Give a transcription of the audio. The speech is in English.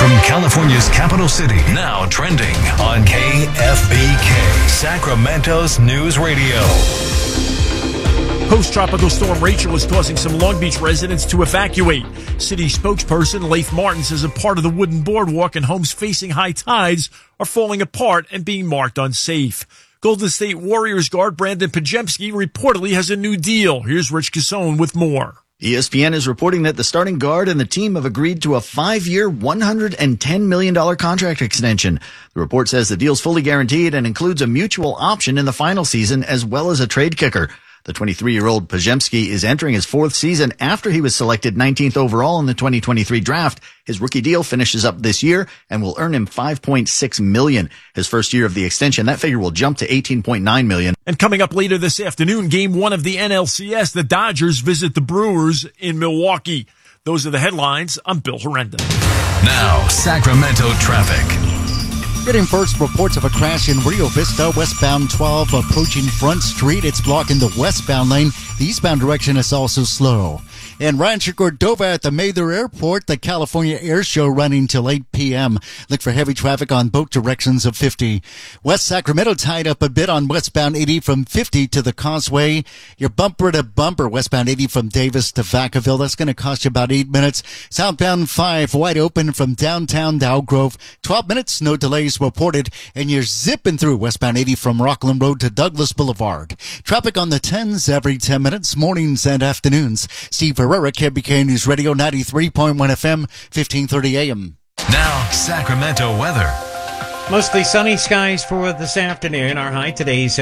From California's capital city, now trending on KFBK, Sacramento's news radio. Post-tropical storm Rachel is causing some Long Beach residents to evacuate. City spokesperson Leif Martin says a part of the wooden boardwalk and homes facing high tides are falling apart and being marked unsafe. Golden State Warriors guard Brandon Pajemski reportedly has a new deal. Here's Rich Cassone with more. ESPN is reporting that the starting guard and the team have agreed to a 5-year, $110 million contract extension. The report says the deal's fully guaranteed and includes a mutual option in the final season as well as a trade kicker. The 23-year-old Pajemski is entering his fourth season after he was selected 19th overall in the 2023 draft. His rookie deal finishes up this year and will earn him $5.6 million. His first year of the extension, that figure will jump to $18.9 million. And coming up later this afternoon, Game 1 of the NLCS, the Dodgers visit the Brewers in Milwaukee. Those are the headlines. I'm Bill Herenda. Now, Sacramento traffic. Getting first reports of a crash in Rio Vista, westbound 12 approaching Front Street. It's blocking the westbound lane. The eastbound direction is also slow. In Rancho Cordova at the Mather Airport, the California Air Show running till 8 p.m. Look for heavy traffic on both directions of 50. West Sacramento tied up a bit on westbound 80 from 50 to the Causeway. You're bumper to bumper westbound 80 from Davis to Vacaville. That's going to cost you about 8 minutes. Southbound 5 wide open from downtown Dow Grove. 12 minutes, no delays reported. And you're zipping through westbound 80 from Rockland Road to Douglas Boulevard. Traffic on the 10s every 10 minutes, mornings and afternoons. Steve Herrera, KBK News Radio 93.1 FM, 1530 AM. Now, Sacramento weather. Mostly sunny skies for this afternoon. Our high today is